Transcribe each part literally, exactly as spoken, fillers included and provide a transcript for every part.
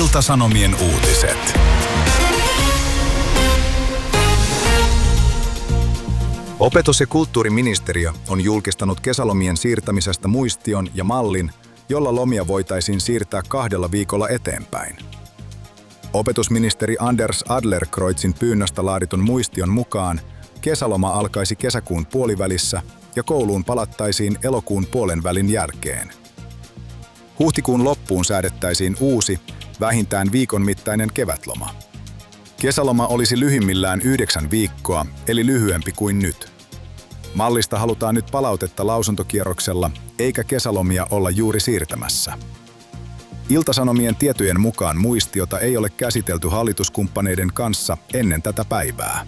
Ilta-Sanomien uutiset. Opetus- ja kulttuuriministeriö on julkistanut kesälomien siirtämisestä muistion ja mallin, jolla lomia voitaisiin siirtää kahdella viikolla eteenpäin. Opetusministeri Anders Adlercreutzin pyynnöstä laaditun muistion mukaan kesäloma alkaisi kesäkuun puolivälissä ja kouluun palattaisiin elokuun puolen välin jälkeen. Huhtikuun loppuun säädettäisiin uusi, vähintään viikon mittainen kevätloma. Kesäloma olisi lyhimmillään yhdeksän viikkoa, eli lyhyempi kuin nyt. Mallista halutaan nyt palautetta lausuntokierroksella, eikä kesälomia olla juuri siirtämässä. Ilta-Sanomien tietojen mukaan muistiota ei ole käsitelty hallituskumppaneiden kanssa ennen tätä päivää.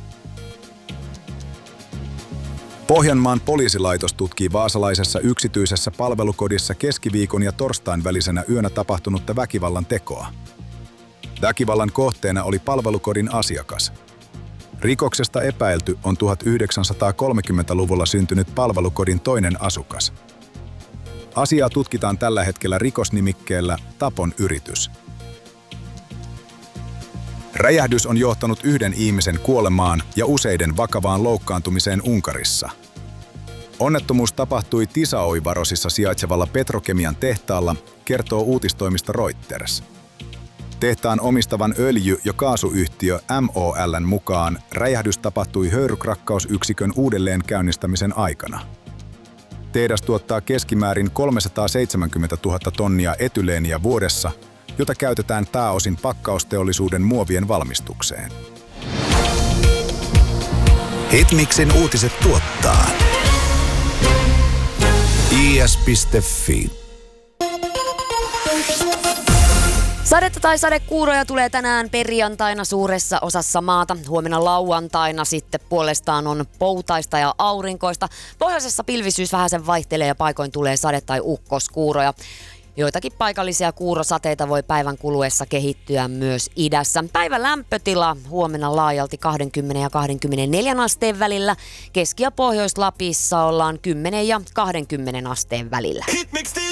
Pohjanmaan poliisilaitos tutkii vaasalaisessa yksityisessä palvelukodissa keskiviikon ja torstain välisenä yönä tapahtunutta väkivallan tekoa. Väkivallan kohteena oli palvelukodin asiakas. Rikoksesta epäilty on tuhatyhdeksänsataakolmekymmentäluvulla syntynyt palvelukodin toinen asukas. Asiaa tutkitaan tällä hetkellä rikosnimikkeellä tapon yritys. Räjähdys on johtanut yhden ihmisen kuolemaan ja useiden vakavaan loukkaantumiseen Unkarissa. Onnettomuus tapahtui Tiszaújvárosissa sijaitsevalla petrokemian tehtaalla, kertoo uutistoimisto Reuters. Tehtaan omistavan öljy- ja kaasuyhtiö M O L:n mukaan räjähdys tapahtui höyrykrakkausyksikön uudelleen käynnistämisen aikana. Tehdas tuottaa keskimäärin kolmesataaseitsemänkymmentätuhatta tonnia etyleeniä vuodessa, jota käytetään pääosin pakkausteollisuuden muovien valmistukseen. Hitmixin uutiset tuottaa I S piste F I. Sadetta tai sadekuuroja tulee tänään perjantaina suuressa osassa maata. Huomenna lauantaina sitten puolestaan on poutaista ja aurinkoista. Pohjoisessa pilvisyys vähäsen vaihtelee ja paikoin tulee sade- tai ukkoskuuroja. Joitakin paikallisia kuurosateita voi päivän kuluessa kehittyä myös idässä. Päivän lämpötila huomenna laajalti kaksikymmentä ja kaksikymmentäneljä asteen välillä. Keski- ja Pohjois-Lapissa ollaan kymmenen ja kaksikymmentä asteen välillä. Hitmix